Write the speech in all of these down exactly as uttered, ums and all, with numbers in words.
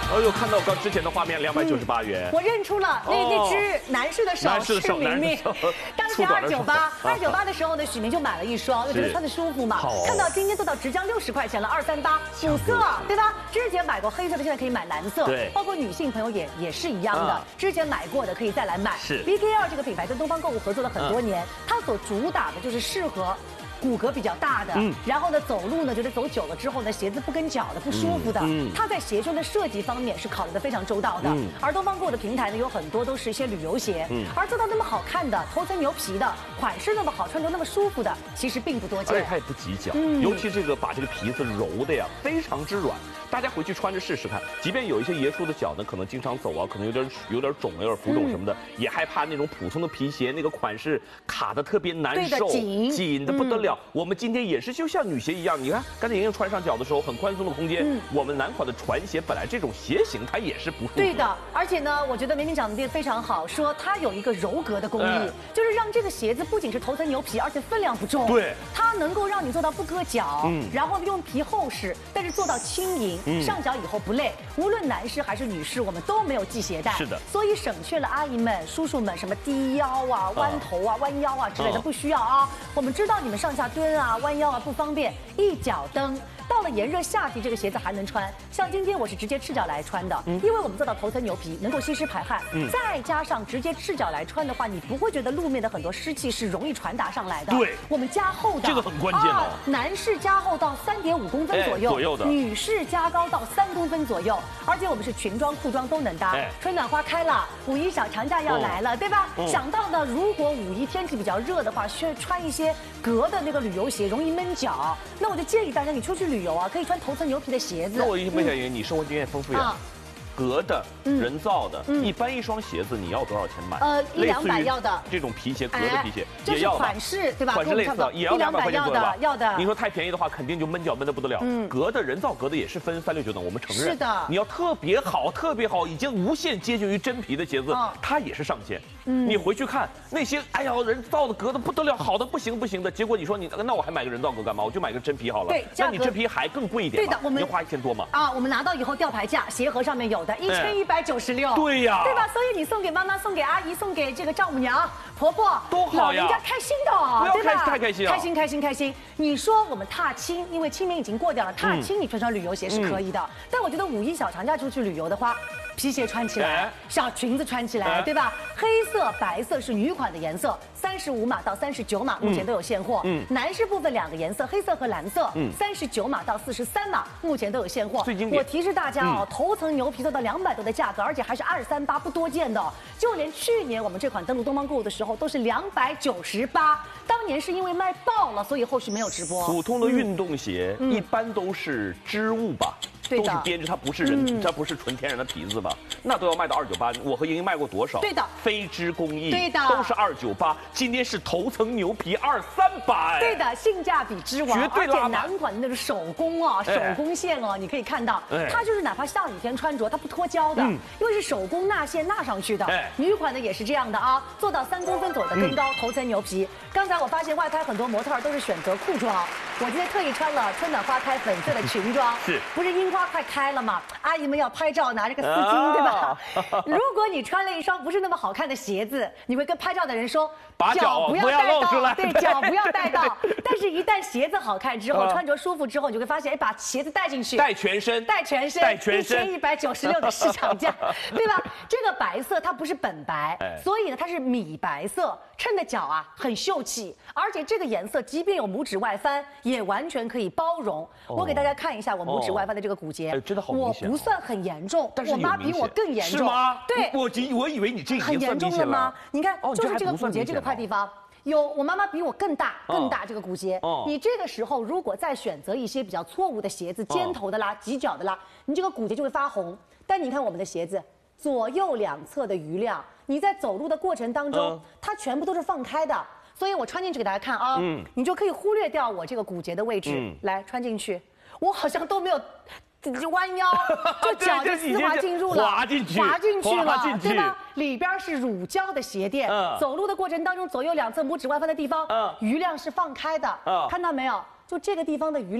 哎呦，看到刚之前的画面，两百九十八元。 我认出了那那只男士的手是明明，当时二九八，二九八的时候呢，许明就买了一双，又觉得穿的舒服嘛。看到今天做到直降六十块钱了，二三八，五色，对吧？之前买过黑色的，现在可以买蓝色， 对， 包括女性朋友也也是一样的，之前买过的可以再来买。 是 B K R 这个品牌跟东方购物合作了很多年，它所主打的就是适合。骨骼比较大的，嗯，然后呢，走路呢，觉得走久了之后呢，鞋子不跟脚的，不舒服的。嗯，它在鞋穿的设计方面是考虑的非常周到的。嗯，而东方购物的平台呢，有很多都是一些旅游鞋，嗯，而做到那么好看的，头层牛皮的，款式那么好，穿着那么舒服的，其实并不多见。 而且它也不挤脚，嗯，尤其这个把这个皮子揉的呀，非常之软。大家回去穿着试试看，即便有一些爷叔的脚呢，可能经常走啊，可能有点有点肿，有点浮肿什么的，嗯、也害怕那种普通的皮鞋那个款式卡的特别难受， 紧紧的不得了。嗯、我们今天也是就像女鞋一样，你看刚才莹莹穿上脚的时候很宽松的空间，嗯、我们男款的船鞋本来这种鞋型它也是不舒服。 对的，而且呢，我觉得明明讲的非常好，说它有一个柔革的工艺，哎、就是让这个鞋子不仅是头层牛皮，而且分量不重， 对， 它能够让你做到不硌脚，嗯，然后用皮厚实，但是做到轻盈，嗯、上脚以后。不累，无论男士还是女士，我们都没有系鞋带， 是的， 所以省去了阿姨们、叔叔们什么低腰啊、弯头啊、弯腰啊之类的，不需要啊。我们知道你们上下蹲啊、弯腰啊不方便，一脚蹬。到了炎热夏季，这个鞋子还能穿。像今天我是直接赤脚来穿的，嗯、因为我们做到头层牛皮，能够吸湿排汗，嗯、再加上直接赤脚来穿的话，你不会觉得路面的很多湿气是容易传达上来的。 对， 我们加厚的， 这个很关键哦。 啊、男士加厚到三点五公分左右， 哎、左右的； 女士加高到三公分左右。而且我们是裙装、裤装都能搭。哎、春暖花开了，五一小长假要来了，哦、对吧？嗯、想到呢，如果五一天气比较热的话，需要穿一些革的那个旅游鞋，容易闷脚。那我就建议大家，你出去旅游啊，可以穿头层牛皮的鞋子。 那我问一下莹莹，你生活经验丰富呀？革的、人造的，一般一双鞋子你要多少钱买？ 呃，一两百要的。 这种皮鞋，革的皮鞋也要款式对吧？ 款式类似，也要两百块钱左右吧？ 要的。 你说太便宜的话，肯定就闷脚闷得不得了。嗯，革的、人造革的也是分三六九等，我们承认。 是的。 你要特别好、特别好，已经无限接近于真皮的鞋子，它也是上限。嗯，你回去看那些，哎呀，人造的、革的不得了，好的不行不行的，结果你说你那我还买个人造革干嘛？我就买个真皮好了。 对， 那你真皮还更贵一点。 对的，我们要花一千多嘛。 啊，我们拿到以后吊牌价，鞋盒上面有的，一千一百。九十六， 对呀， 对吧？所以你送给妈妈、送给阿姨、送给这个丈母娘、婆婆， 多好呀， 人家开心的， 对吧？太开心了， 开心开心开心。你说我们踏青，因为清明已经过掉了，踏青你穿上旅游鞋是可以的。嗯、但我觉得五一小长假出去旅游的话，皮鞋穿起来，哎、小裙子穿起来，哎、对吧？黑色、白色是女款的颜色，三十五码到三十九码目前都有现货。嗯，男士部分两个颜色，黑色和蓝色，嗯，三十九码到四十三码目前都有现货。 最经典。 我提示大家哦，嗯、头层牛皮做到两百多的价格，而且还是二三八，不多见的。就连去年我们这款登陆东方购物的时候，都是两百九十八。当年是因为卖爆了，所以后续没有直播。 普通的运动鞋、嗯、一般都是织物吧。都是编织，它不是人，嗯、它不是纯天然的皮子吧？那都要卖到二九八。我和莹莹卖过多少？ 对的， 非织工艺， 对的， 都是二九八。今天是头层牛皮二三百， 对的，性价比之王， 绝对而且男款的那个手工啊，手工线哦，哎、你可以看到，哎、它就是哪怕下雨天穿着，它不脱胶的，嗯、因为是手工纳线纳上去的。哎、女款的也是这样的啊，做到三公分左右的跟高，嗯、头层牛皮。刚才我发现外滩很多模特都是选择裤装，我今天特意穿了春暖花开粉色的裙装， 是不是樱花快开了吗？阿姨们要拍照，拿着个丝巾，对吧？如果你穿了一双不是那么好看的鞋子，你会跟拍照的人说， 把脚不要带到，对，脚不要带到。但是，一旦鞋子好看之后，穿着舒服之后，你就会发现，哎，把鞋子带进去， 带全身， 带全身， 带全身， 一千一百九十六的市场价，对吧？这个白色它不是本白，所以呢，它是米白色，衬的脚啊很秀气，而且这个颜色即便有拇指外翻，也完全可以包容。我给大家看一下我拇指外翻的这个骨节， 哎，真的好。 我不算很严重， 但是我妈比我更严重， 是吗？ 对， 我我以为你这已经很严重了吗？你看， 哦、 就是这个骨节这个块地方，有我妈妈比我更大，更大这个骨节。哦、你这个时候如果再选择一些比较错误的鞋子，尖头的啦、挤脚的啦，你这个骨节就会发红。但你看我们的鞋子，左右两侧的余量，你在走路的过程当中，嗯、它全部都是放开的。所以我穿进去给大家看啊，嗯、你就可以忽略掉我这个骨节的位置，嗯、来穿进去，我好像都没有。就弯腰，就脚就丝滑进入了， 滑进去， 滑进去了， 对吧？里边是乳胶的鞋垫，嗯、走路的过程当中，左右两侧拇指外翻的地方，嗯、余量是放开的，嗯、看到没有？就这个地方的余量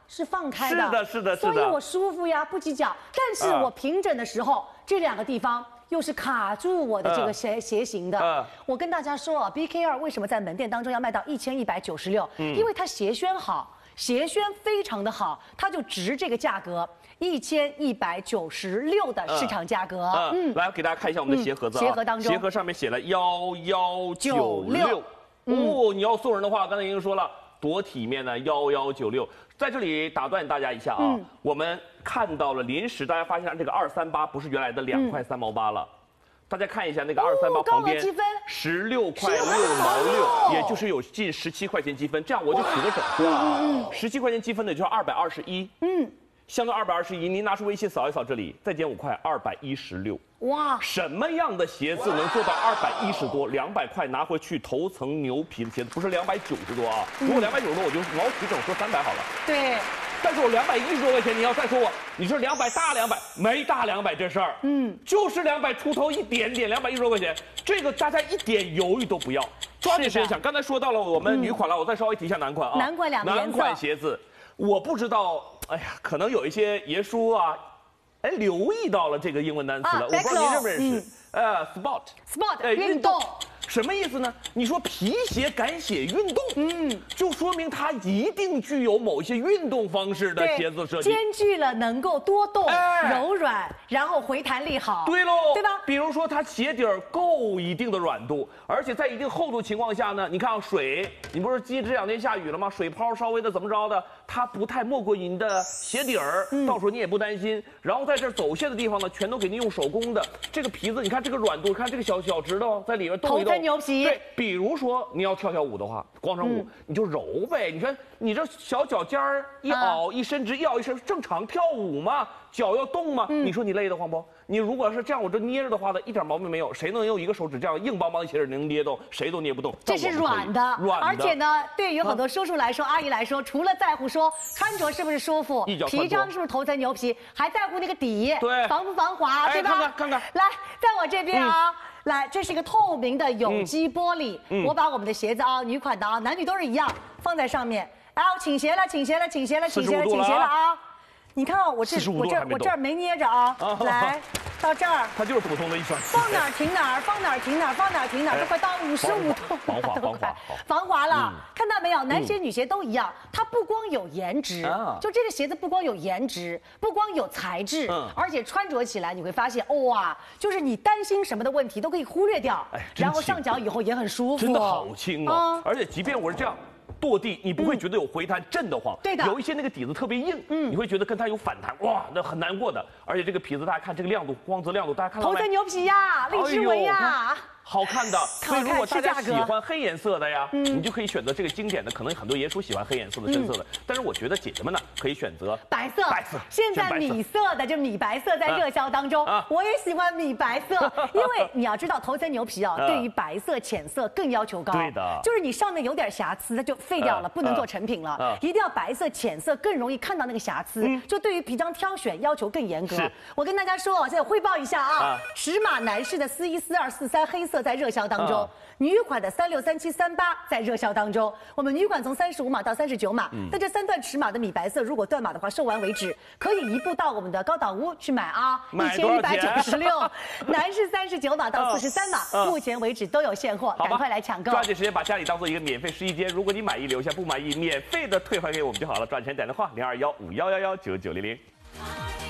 是放开的， 是的，是的，是的， 所以我舒服呀，不挤脚。但是我平整的时候，这两个地方又是卡住我的这个鞋鞋型的。 嗯， 我跟大家说啊 ，B K 二为什么在门店当中要卖到一千一百九十六？因为它鞋楦好，鞋楦非常的好，它就值这个价格。一千一百九十六的市场价格。 嗯，来给大家看一下我们的鞋盒子啊， 鞋盒当中， 鞋盒上面写了幺幺九六。哦，你要送人的话，刚才已经说了，多体面呢，幺幺九六。在这里打断大家一下啊，嗯、我们看到了临时，大家发现这个二三八不是原来的两块三毛八了。嗯，大家看一下那个二三八旁边，十六块六毛六，也就是有近十七块钱积分。这样我就取个整数了啊，十七块钱积分的就是二百二十一。嗯。相对二百二十一，您拿出微信扫一扫这里，再减五块，二百一十六。哇，什么样的鞋子能做到二百一十多？两百块拿回去头层牛皮的鞋子，不是两百九十多啊？如果两百九十多，我就毛取整说三百好了。 对。 但是我两百一十多块钱，你要再说我，你说两百大两百，没大两百这事儿。嗯，就是两百出头一点点，两百一十多块钱，这个大家一点犹豫都不要，抓紧时间想。刚才说到了我们女款了，我再稍微提一下男款啊。 男款两个颜色。 男款鞋子。我不知道，哎呀，可能有一些爷叔啊，哎，留意到了这个英文单词了，啊、我不知道您认不认识？嗯、呃 ，sport，sport， 哎，运动。 什么意思呢？你说皮鞋敢写运动，嗯，就说明它一定具有某些运动方式的鞋子设计， 兼具了能够多动、哎、柔软，然后回弹力好。 对喽， 对吧？ 比如说它鞋底儿够一定的软度，而且在一定厚度情况下呢，你看啊，水，你不是记这两天下雨了吗？水泡稍微的怎么着的，它不太没过您的鞋底儿，嗯、到时候你也不担心。然后在这走线的地方呢，全都给您用手工的。这个皮子，你看这个软度，看这个小小指头在里面动一动。 牛皮。 对，比如说你要跳跳舞的话，广场舞、嗯、你就揉呗。你说你这小脚尖儿一凹、啊、一伸直，一凹一伸，正常跳舞嘛，脚要动嘛。嗯、你说你累得慌不？你如果是这样，我这捏着的话呢，一点毛病没有。谁能用一个手指这样硬邦邦的鞋底能捏动？谁都捏不动。 这是软的， 软的。 而且呢，对于很多叔叔来说、啊、阿姨来说，除了在乎说穿着是不是舒服，皮张是不是头层牛皮，还在乎那个底， 对， 防不防滑，对吧？ 看看看看， 来，在我这边啊。嗯来，这是一个透明的有机玻璃。嗯、我把我们的鞋子啊，女款的啊，男女都是一样，放在上面。然后倾斜了，倾斜了，倾斜了，倾斜了，倾斜了啊！你看啊，我这我这我这儿没捏着啊。啊来，到这儿。 它就是普通的一双。 放哪儿停哪儿，放哪儿停哪儿，放哪儿停哪儿，都快到五十五度了。 防滑，防滑， 防滑了。嗯、看到没有？男鞋女鞋都一样，它不光有颜值，嗯、就这个鞋子不光有颜值，不光有材质，嗯、而且穿着起来你会发现，哇，就是你担心什么的问题都可以忽略掉，哎、然后上脚以后也很舒服。 真的好轻哦！嗯、而且即便我是这样。跺地，你不会觉得有回弹震得慌， 对的。 有一些那个底子特别硬，嗯，你会觉得跟它有反弹，哇，那很难过的。而且这个皮子，大家看这个亮度，光泽亮度，大家看到没？ 头层牛皮呀，荔枝纹呀。 好看的，所以如果大家喜欢黑颜色的呀，嗯、你就可以选择这个经典的。可能很多爷叔喜欢黑颜色的、深色的，嗯、但是我觉得姐姐们呢可以选择白色。 白色， 现在米色的就米白色在热销当中，啊、我也喜欢米白色，因为你要知道头层牛皮啊，对于白色、浅色更要求高。 对的， 就是你上面有点瑕疵，它就废掉了，不能做成品了。啊、一定要白色、浅色，更容易看到那个瑕疵。嗯、就对于皮张挑选要求更严格。我跟大家说，现在汇报一下啊，啊尺码男士的四一、四二、四三黑色在热销当中。啊女款的三六、三七、三八在热销当中，我们女款从三十五码到三十九码，嗯、在这三段尺码的米白色，如果断码的话，售完为止，可以一步到我们的高岛屋去买啊，一千一百九十六。男士三十九码到四十三码，啊、目前为止都有现货，赶快来抢购。 抓紧时间把家里当做一个免费试衣间，如果你满意留下，不满意免费的退还给我们就好了。赚钱打电话零二幺五幺幺幺九九零零。